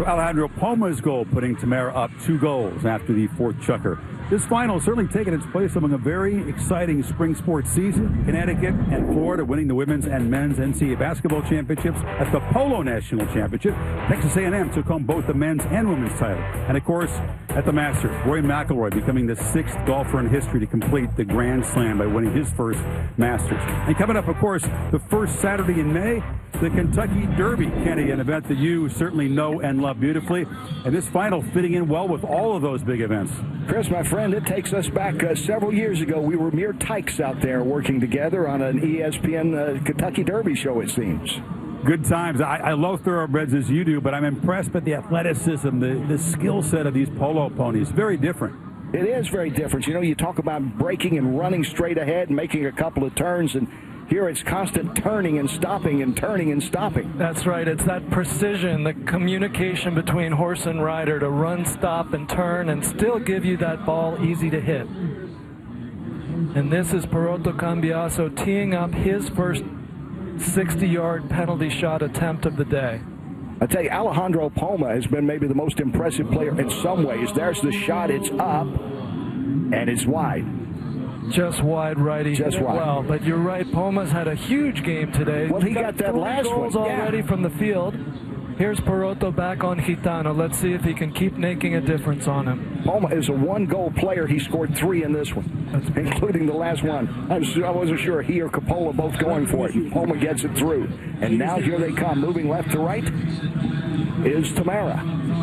for Alejandro Poma's goal, putting Tamara up 2 goals after the 4th chukker. This final certainly taking its place among a very exciting spring sports season. Connecticut and Florida winning the women's and men's NCAA basketball championships. At the Polo National Championship, Texas A&M took home both the men's and women's title. And, of course, at the Masters, Rory McIlroy becoming the 6th golfer in history to complete the Grand Slam by winning his first Masters. And coming up, of course, the first Saturday in May, the Kentucky Derby, Kenny, an event that you certainly know and love beautifully. And this final fitting in well with all of those big events. Chris, my friend, it takes us back several years ago. We were mere tykes out there working together on an ESPN Kentucky Derby show, it seems. Good times. I love thoroughbreds as you do, but I'm impressed by the athleticism, the skill set of these polo ponies. Very different. It is very different. You know, you talk about braking and running straight ahead and making a couple of turns, and here it's constant turning and stopping and turning and stopping. That's right. It's that precision, the communication between horse and rider to run, stop, and turn and still give you that ball easy to hit. And this is Perotto Cambiaso teeing up his first 60-yard penalty shot attempt of the day. I tell you, Alejandro Poma has been maybe the most impressive player in some ways. There's the shot. It's up, and it's wide. Just wide right. He Just hit it wide. well, but you're right. Poma's had a huge game today. Well, he got that 3 last goals one. already from the field. Here's Perotto back on Gitano. Let's see if he can keep making a difference on him. Poma is a 1-goal player. He scored 3 in this one, including the last one. I wasn't sure he or Coppola both going for it. Poma gets it through. And now here they come. Moving left to right is Tamara.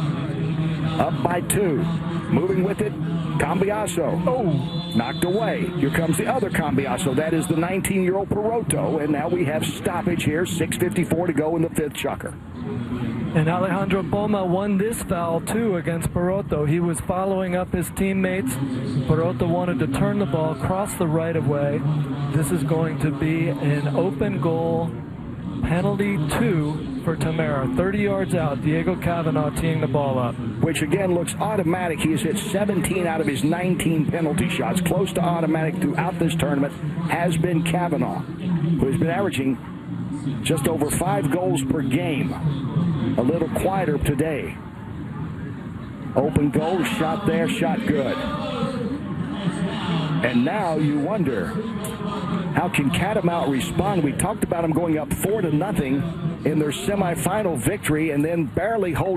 Up by 2. Moving with it, Cambiaso. Oh, knocked away. Here comes the other Cambiaso. That is the 19-year-old Perotto. And now we have stoppage here. 6:54 to go in the 5th chukker. And Alejandro Poma won this foul, too, against Perotto. He was following up his teammates. Perotto wanted to turn the ball across the right-of-way. This is going to be an open goal, penalty 2 for Tamara. 30 yards out, Diego Cavanaugh teeing the ball up. Which, again, looks automatic. He has hit 17 out of his 19 penalty shots. Close to automatic throughout this tournament has been Cavanaugh, who has been averaging just over 5 goals per game. A little quieter today. Open goal, shot there, shot good. And now you wonder, how can Catamount respond? We talked about them going up 4-0 in their semifinal victory and then barely holding